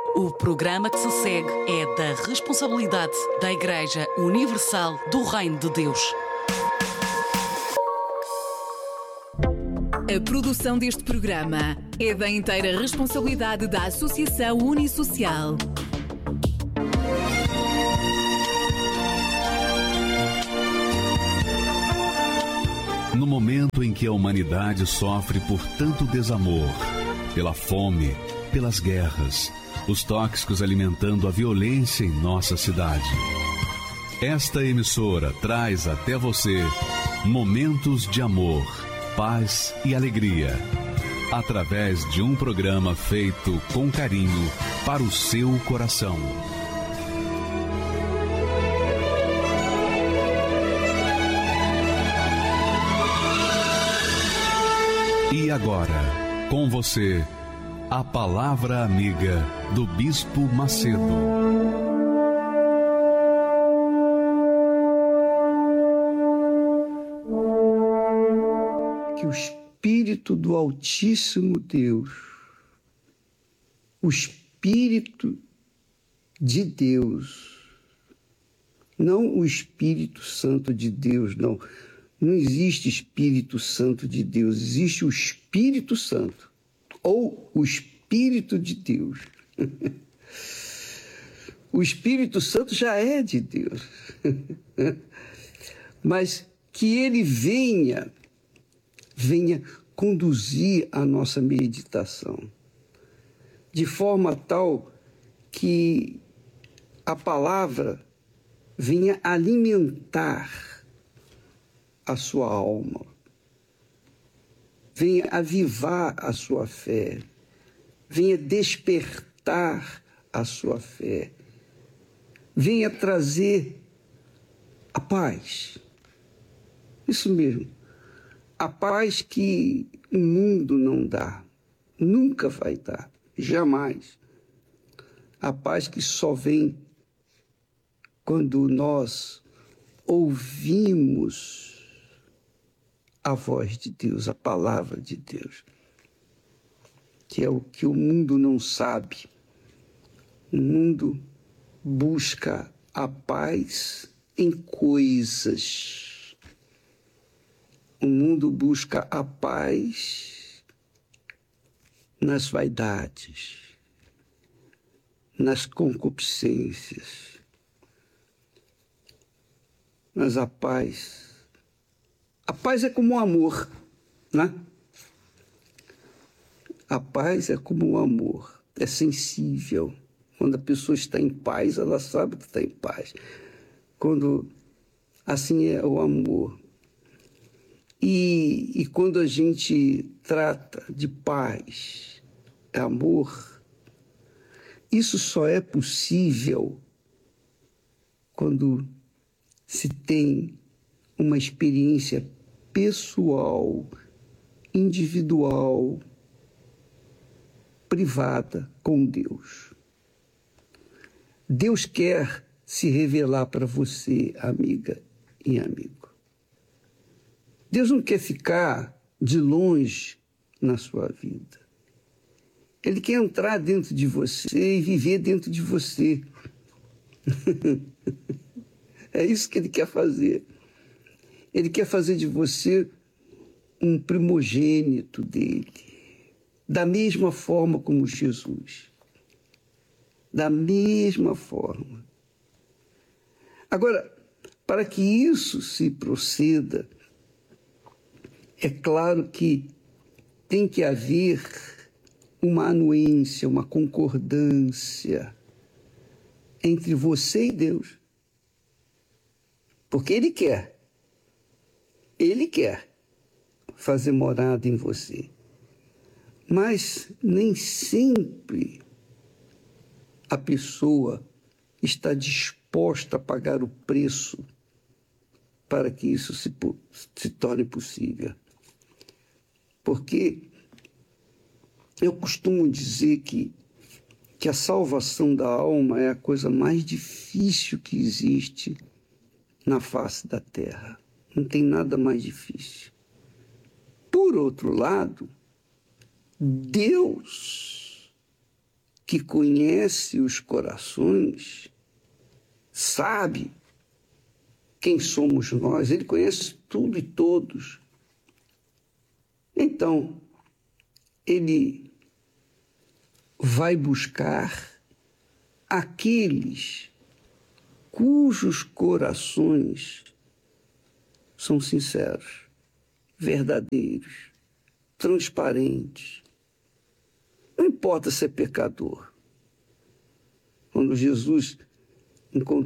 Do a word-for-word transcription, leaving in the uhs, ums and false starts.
O programa que se segue é da responsabilidade da Igreja Universal do Reino de Deus. A produção deste programa é da inteira responsabilidade da Associação Unisocial. No momento em que a humanidade sofre por tanto desamor, pela fome, pelas guerras, os tóxicos alimentando a violência em nossa cidade, esta emissora traz até você momentos de amor, paz e alegria, através de um programa feito com carinho para o seu coração. E agora, com você, a Palavra Amiga do Bispo Macedo. Que o Espírito do Altíssimo Deus, o Espírito de Deus, não o Espírito Santo de Deus, não. Não existe Espírito Santo de Deus, existe o Espírito Santo, ou o Espírito de Deus. O Espírito Santo já é de Deus, mas que ele venha, venha conduzir a nossa meditação, de forma tal que a palavra venha alimentar a sua alma, venha avivar a sua fé, venha despertar a sua fé, venha trazer a paz. Isso mesmo, a paz que o mundo não dá, nunca vai dar, jamais. A paz que só vem quando nós ouvimos a voz de Deus, a palavra de Deus, que é o que o mundo não sabe. O mundo busca a paz em coisas. O mundo busca a paz nas vaidades, nas concupiscências. Mas a paz A paz é como o amor, né? A paz é como o amor, é sensível. Quando a pessoa está em paz, ela sabe que está em paz. Quando, assim é o amor. E, e quando a gente trata de paz, amor, isso só é possível quando se tem uma experiência pessoal, individual, privada com Deus. Deus quer se revelar para você, amiga e amigo. Deus não quer ficar de longe na sua vida. Ele quer entrar dentro de você e viver dentro de você. É isso que ele quer fazer. Ele quer fazer de você um primogênito dele, da mesma forma como Jesus. Da mesma forma. Agora, para que isso se proceda, é claro que tem que haver uma anuência, uma concordância entre você e Deus. Porque Ele quer. Ele quer fazer morada em você. Mas nem sempre a pessoa está disposta a pagar o preço para que isso se, se torne possível. Porque eu costumo dizer que, que a salvação da alma é a coisa mais difícil que existe na face da terra. Não tem nada mais difícil. Por outro lado, Deus que conhece os corações, sabe quem somos nós, ele conhece tudo e todos. Então, ele vai buscar aqueles cujos corações são sinceros, verdadeiros, transparentes. Não importa se é pecador. Quando Jesus encontrou